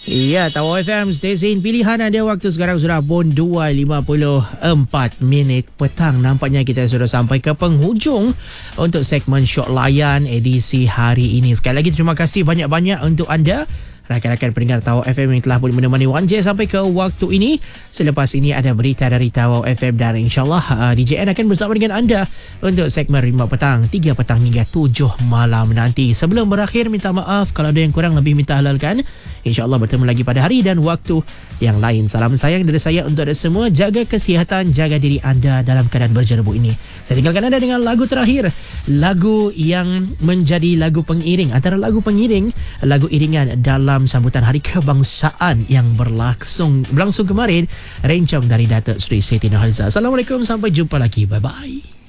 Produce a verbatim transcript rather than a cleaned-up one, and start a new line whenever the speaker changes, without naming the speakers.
Ya, Tawau F M, stesen pilihan anda. Waktu sekarang sudah pun dua lima puluh empat minit petang. Nampaknya kita sudah sampai ke penghujung untuk segmen Syok Layan edisi hari ini. Sekali lagi terima kasih banyak-banyak untuk anda, rakan-rakan pendengar Tawau F M yang telah pun menemani Wan J sampai ke waktu ini. Selepas ini ada berita dari Tawau F M dan insyaAllah uh, D J N akan bersama dengan anda untuk segmen lima petang, tiga petang hingga tujuh malam nanti. Sebelum berakhir, minta maaf kalau ada yang kurang lebih minta halalkan. InsyaAllah bertemu lagi pada hari dan waktu yang lain. Salam sayang dari saya untuk anda semua. Jaga kesihatan, jaga diri anda dalam keadaan berjerubu ini. Saya tinggalkan anda dengan lagu terakhir, lagu yang menjadi lagu pengiring, antara lagu pengiring, lagu iringan dalam sambutan Hari Kebangsaan yang berlangsung berlangsung kemarin, rencong dari Datuk Seri Siti Nurhaliza. Assalamualaikum, sampai jumpa lagi. Bye bye.